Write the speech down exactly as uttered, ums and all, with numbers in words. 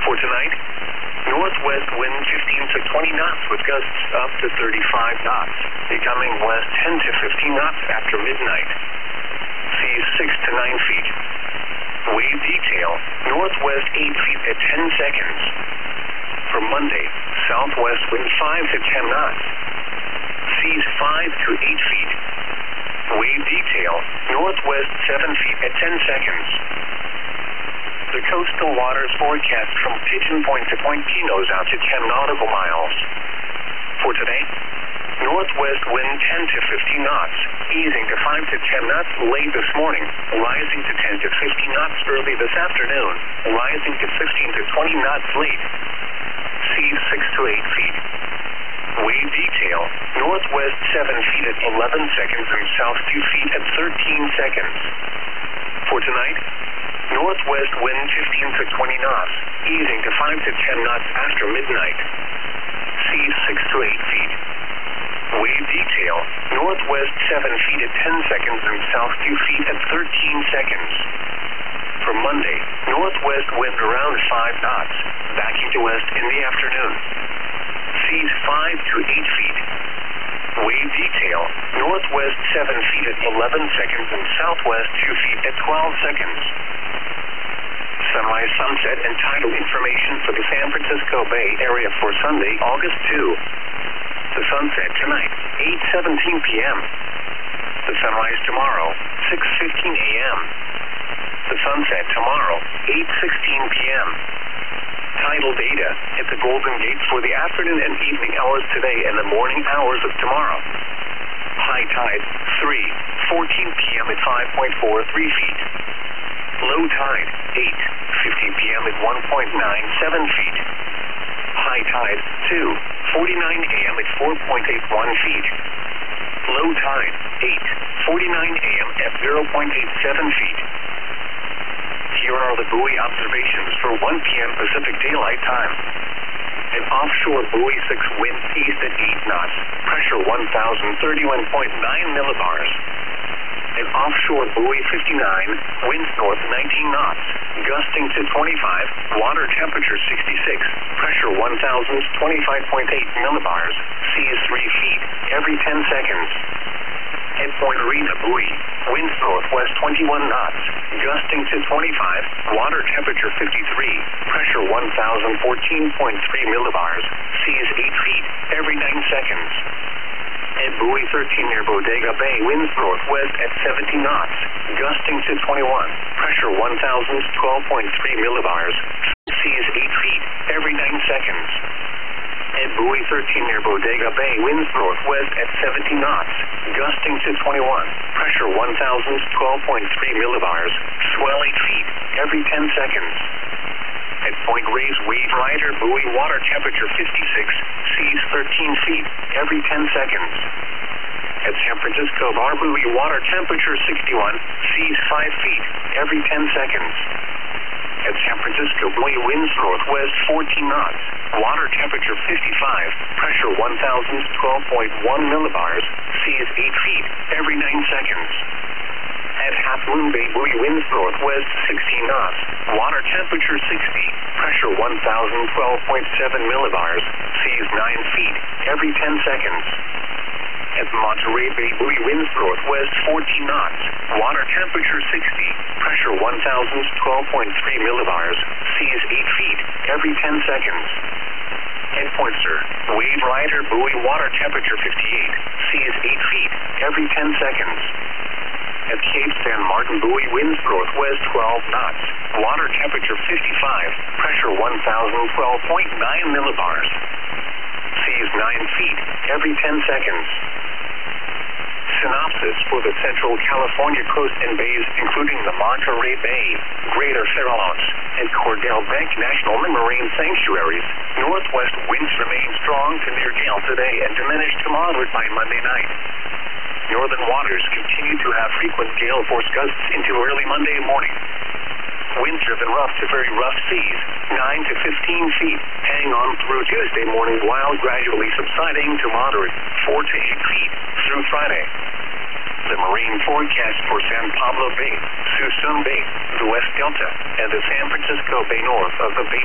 For tonight, northwest wind fifteen to twenty knots with gusts up to thirty-five knots. Becoming west ten to fifteen knots after midnight. Seas six to nine feet. Wave detail, northwest eight feet at ten seconds. For Monday, southwest wind five to ten knots. Seas five to eight feet. Wave detail, northwest seven feet at ten seconds. The coastal waters forecast from Pigeon Point to Point Pinos out to ten nautical miles. For today, northwest wind ten to fifteen knots, easing to five to ten knots late this morning, rising to ten to fifteen knots early this afternoon, rising to fifteen to twenty knots late. Seas six to eight feet. Wave detail, northwest seven feet at eleven seconds and south two feet at thirteen seconds. For tonight, northwest wind fifteen to twenty knots, easing to five to ten knots after midnight. Seas six to eight feet. Wave detail, northwest seven feet at ten seconds and south two feet at thirteen seconds. For Monday, northwest wind around five knots, backing to west in the afternoon. Seas five to eight feet. Wave detail, northwest seven feet at eleven seconds and southwest two feet at twelve seconds. Sunrise, sunset, and tidal information for the San Francisco Bay Area for Sunday, August second. The sunset tonight, eight seventeen p m The sunrise tomorrow, six fifteen a m The sunset tomorrow, eight sixteen p m Tidal data at the Golden Gate for the afternoon and evening hours today and the morning hours of tomorrow. High tide, three fourteen p m at five point four three feet. Low tide, eight fifty p m at one point nine seven feet. High tide, two forty-nine a m at four point eight one feet. Low tide, eight forty-nine a m at zero point eight seven feet. Here are the buoy observations for one p m Pacific Daylight Time. An offshore buoy six wind east at eight knots, pressure one thousand thirty-one point nine millibars. An offshore buoy fifty-nine, winds north nineteen knots, gusting to twenty-five, water temperature sixty-six, pressure one thousand twenty-five point eight millibars, seas three feet every ten seconds. At Point Rena buoy, winds northwest twenty-one knots, gusting to twenty-five, water temperature fifty-three, pressure one thousand fourteen point three millibars, seas eight feet every nine seconds. At buoy thirteen near Bodega Bay, winds northwest at seventy knots, gusting to twenty-one, pressure one thousand twelve point three millibars, seas eight feet every nine seconds. At buoy thirteen near Bodega Bay, winds northwest at seventy knots, gusting to twenty-one, pressure one thousand twelve point three millibars, swell eight feet every ten seconds. At Point Reyes Wave Rider buoy, water temperature fifty-six, seas thirteen feet every ten seconds. At San Francisco Bar buoy, water temperature sixty-one, seas five feet every ten seconds. At San Francisco buoy, winds northwest fourteen knots, water temperature fifty-five, pressure one thousand twelve point one millibars, seas eight feet every nine seconds. At Half Moon Bay buoy, winds northwest sixteen knots, water temperature sixty, pressure one thousand twelve point seven millibars, seas nine feet every ten seconds. At Monterey Bay buoy, winds northwest fourteen knots, water temperature sixty, pressure one thousand twelve point three millibars, seas eight feet every ten seconds. At Pointer, Wave Rider buoy, water temperature fifty-eight, seas eight feet every ten seconds. At Cape San Martin buoy, winds northwest twelve knots, water temperature fifty-five, pressure one thousand twelve point nine millibars, seas nine feet every ten seconds. Synopsis for the Central California coast and bays, including the Monterey Bay, Greater Farallones, and Cordell Bank National Marine Sanctuaries. Northwest winds remain strong to near gale today and diminish to moderate by Monday night. Northern waters continue to have frequent gale force gusts into early Monday morning. Wind-driven rough to very rough seas, nine to fifteen feet, hang on through Tuesday morning while gradually subsiding to moderate, four to eight feet, through Friday. The marine forecast for San Pablo Bay, Suisun Bay, the West Delta, and the San Francisco Bay north of the Bay